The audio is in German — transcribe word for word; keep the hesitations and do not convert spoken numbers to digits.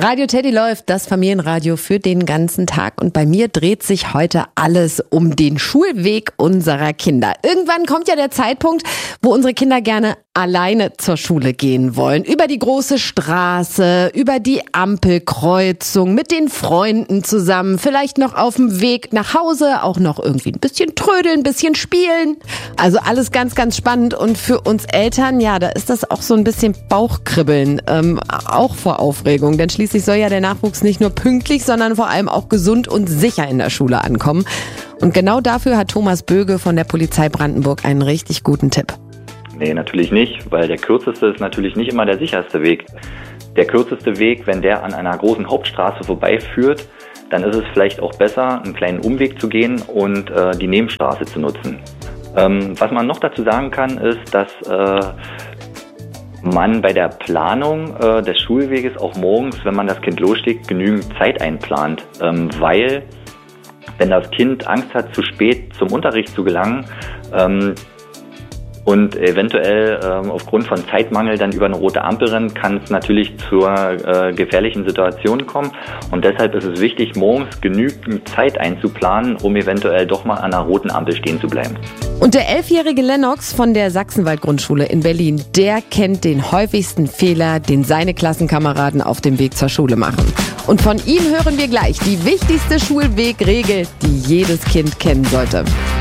Radio Teddy läuft, das Familienradio für den ganzen Tag. Und bei mir dreht sich heute alles um den Schulweg unserer Kinder. Irgendwann kommt ja der Zeitpunkt, wo unsere Kinder gerne alleine zur Schule gehen wollen. Über die große Straße, über die Ampelkreuzung, mit den Freunden zusammen, vielleicht noch auf dem Weg nach Hause, auch noch irgendwie ein bisschen trödeln, ein bisschen spielen. Also alles ganz, ganz spannend. Und für uns Eltern, ja, da ist das auch so ein bisschen Bauchkribbeln, ähm, auch vor Aufregung. Denn schließlich soll ja der Nachwuchs nicht nur pünktlich, sondern vor allem auch gesund und sicher in der Schule ankommen. Und genau dafür hat Thomas Böge von der Polizei Brandenburg einen richtig guten Tipp. Nee, natürlich nicht, weil der kürzeste ist natürlich nicht immer der sicherste Weg. Der kürzeste Weg, wenn der an einer großen Hauptstraße vorbeiführt, dann ist es vielleicht auch besser, einen kleinen Umweg zu gehen und äh, die Nebenstraße zu nutzen. Ähm, was man noch dazu sagen kann, ist, dass äh, man bei der Planung äh, des Schulweges auch morgens, wenn man das Kind losschickt, genügend Zeit einplant, ähm, weil wenn das Kind Angst hat, zu spät zum Unterricht zu gelangen, ähm, und eventuell ähm, aufgrund von Zeitmangel dann über eine rote Ampel rennt, kann es natürlich zur äh, gefährlichen Situation kommen. Und deshalb ist es wichtig, morgens genügend Zeit einzuplanen, um eventuell doch mal an einer roten Ampel stehen zu bleiben. Und der elfjährige Lennox von der Sachsenwald-Grundschule in Berlin, der kennt den häufigsten Fehler, den seine Klassenkameraden auf dem Weg zur Schule machen. Und von ihm hören wir gleich die wichtigste Schulwegregel, die jedes Kind kennen sollte.